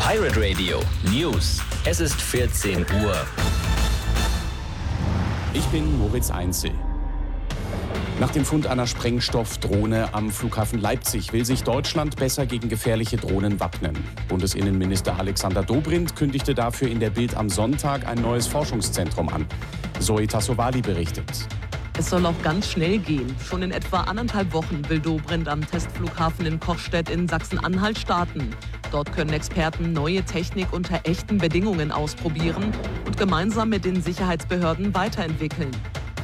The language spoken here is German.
Pirate Radio News. Es ist 14 Uhr. Ich bin Moritz Einzel. Nach dem Fund einer Sprengstoffdrohne am Flughafen Leipzig will sich Deutschland besser gegen gefährliche Drohnen wappnen. Bundesinnenminister Alexander Dobrindt kündigte dafür in der Bild am Sonntag ein neues Forschungszentrum an. Zoe Tassovali berichtet. Es soll auch ganz schnell gehen. Schon in etwa 1,5 Wochen will Dobrindt am Testflughafen in Kochstedt in Sachsen-Anhalt starten. Dort können Experten neue Technik unter echten Bedingungen ausprobieren und gemeinsam mit den Sicherheitsbehörden weiterentwickeln.